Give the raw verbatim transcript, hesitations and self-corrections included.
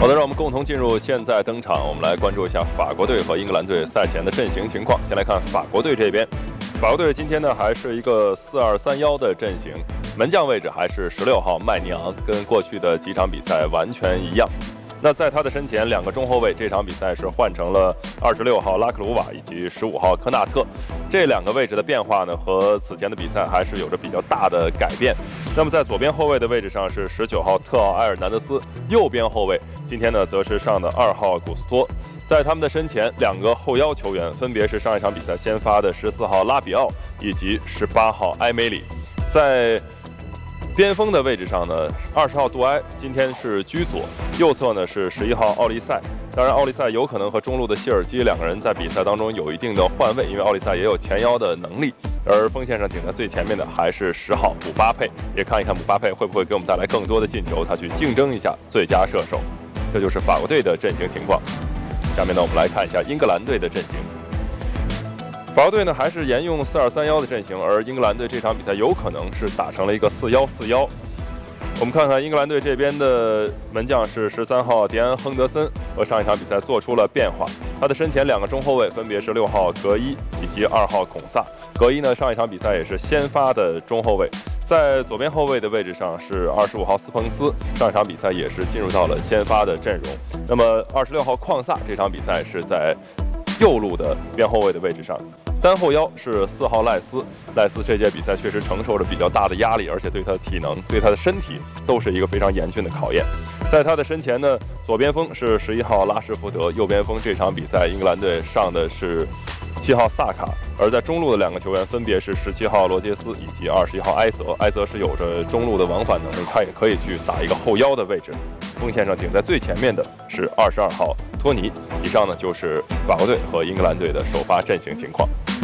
好的，让我们共同进入现在登场，我们来关注一下法国队和英格兰队赛前的阵型情况。先来看法国队这边，法国队今天呢还是一个四二三一的阵型，门将位置还是十六号麦尼昂，跟过去的几场比赛完全一样。那在他的身前，两个中后卫这场比赛是换成了二十六号拉克鲁瓦以及十五号科纳特，这两个位置的变化呢，和此前的比赛还是有着比较大的改变。那么在左边后卫的位置上是十九号特奥埃尔南德斯，右边后卫今天呢则是上的二号古斯托。在他们的身前，两个后腰球员分别是上一场比赛先发的十四号拉比奥以及十八号埃梅里。在边锋的位置上呢，二十号杜埃今天是居所，右侧呢是十一号奥利塞。当然，奥利塞有可能和中路的希尔基两个人在比赛当中有一定的换位，因为奥利塞也有前腰的能力。而锋线上顶在最前面的还是十号姆巴佩，也看一看姆巴佩会不会给我们带来更多的进球，他去竞争一下最佳射手。这就是法国队的阵型情况。下面呢，我们来看一下英格兰队的阵型。法国队呢还是沿用四二三一的阵型，而英格兰队这场比赛有可能是打成了一个四一四一。我们看看英格兰队这边的门将是十三号迪安亨德森，和上一场比赛做出了变化。他的身前两个中后卫分别是六号格伊以及二号孔萨。格伊呢上一场比赛也是先发的中后卫。在左边后卫的位置上是二十五号斯彭斯，上一场比赛也是进入到了先发的阵容。那么二十六号矿萨这场比赛是在右路的边后卫的位置上。单后腰是四号赖斯，赖斯这届比赛确实承受着比较大的压力，而且对他的体能、对他的身体都是一个非常严峻的考验。在他的身前呢，左边锋是十一号拉什福德，右边锋这场比赛英格兰队上的是七号萨卡，而在中路的两个球员分别是十七号罗杰斯以及二十一号埃泽。埃泽是有着中路的往返能力，他也可以去打一个后腰的位置。锋线上顶在最前面的是二十二号托尼。以上呢就是法国队和英格兰队的首发阵型情况。